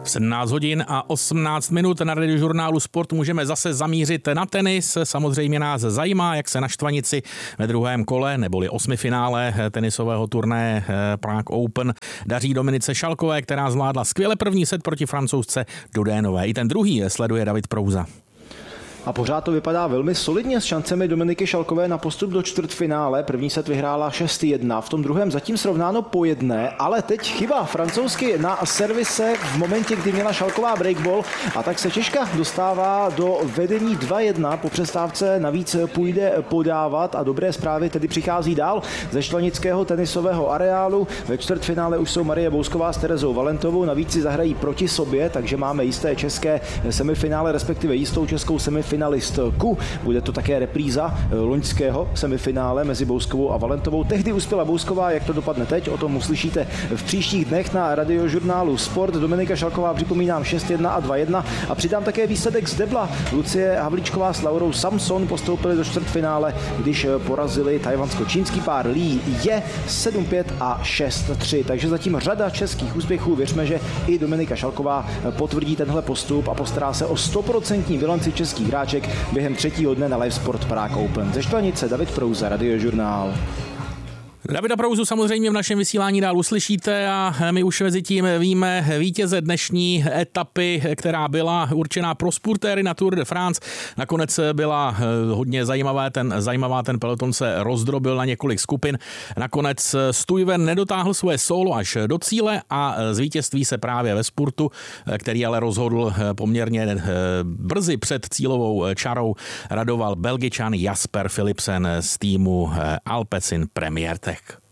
V 17 hodin a 18 minut na Radiožurnálu Sport můžeme zase zamířit na tenis. Samozřejmě nás zajímá, jak se na štvanici ve druhém kole neboli osmifinále tenisového turnaje Prague Open daří Dominice Šalkové, která zvládla skvěle první set proti Francouzce Dudénové. I ten druhý sleduje David Prouza. A pořád to vypadá velmi solidně s šancemi Dominiky Šalkové na postup do čtvrtfinále. První set vyhrála 6-1, v tom druhém zatím srovnáno po 1, ale teď chyba francouzsky na servise v momentě, kdy měla Šalková breakball, a tak se Češka dostává do vedení 2-1. Po přestávce navíc půjde podávat a dobré zprávy tedy přichází dál ze štvanického tenisového areálu. Ve čtvrtfinále už jsou Marie Bousková s Terezou Valentovou, navíc si zahrají proti sobě, takže máme jisté české semifinále, respektive jistou českou semifinalistku. Bude to také repríza loňského semifinále mezi Bouskovou a Valentovou. Tehdy uspěla Bousková, jak to dopadne teď, o tom uslyšíte v příštích dnech na Radiožurnálu Sport. Dominika Šalková, připomínám, 6-1 a 2-1 a přidám také výsledek z debla. Lucie Havlíčková s Laurou Samson postoupili do čtvrtfinále, když porazili tajvansko-čínský pár Lee Je 7-5 a 6-3. Takže zatím řada českých úspěchů. Věřme, že i Dominika Šalková potvrdí tenhle postup a postará se o 100% bilanci českých hráček během třetího dne na Live Sport Prague Open. Ze štvanice David Prouza, Radiožurnál. Davida Prouzu samozřejmě v našem vysílání dál uslyšíte a my už mezi tím víme vítěze dnešní etapy, která byla určená pro spurtéry na Tour de France. Nakonec byla hodně zajímavá, ten peloton se rozdrobil na několik skupin. Nakonec Stuyven nedotáhl svoje solo až do cíle a z vítězství se právě ve spurtu, který ale rozhodl poměrně brzy před cílovou čarou, radoval Belgičan Jasper Philipsen z týmu Alpecin Premier Tech.